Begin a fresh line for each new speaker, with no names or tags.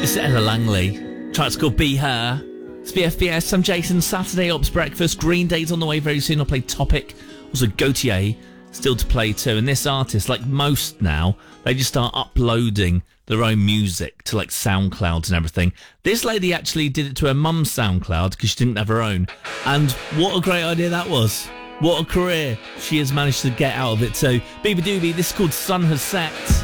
It's Ella Langley. Track's called Be Her. It's BFBS. I'm Jason. Saturday Ops Breakfast. Green Day's on the way very soon. I'll play Topic. Also Gautier still to play too. And this artist, like most now, they just start uploading their own music to like SoundClouds and everything. This lady actually did it to her mum's SoundCloud because she didn't have her own. And what a great idea that was. What a career she has managed to get out of it. So, Biba Doobie, this is called Sun Has Set.